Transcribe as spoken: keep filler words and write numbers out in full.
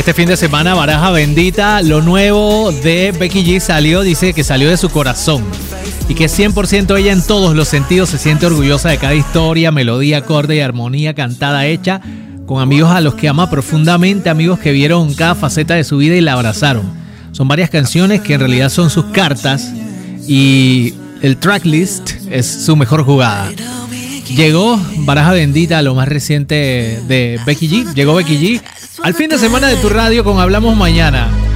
Este fin de semana, Baraja Bendita, lo nuevo de Becky G salió, dice que salió de su corazón y que cien por ciento ella en todos los sentidos se siente orgullosa de cada historia, melodía, acorde y armonía cantada hecha con amigos a los que ama profundamente, amigos que vieron cada faceta de su vida y la abrazaron. Son varias canciones que en realidad son sus cartas y el tracklist es su mejor jugada. Llegó Baraja Bendita, lo más reciente de Becky G. Llegó Becky G al fin de semana de tu radio con Hablamos Mañana.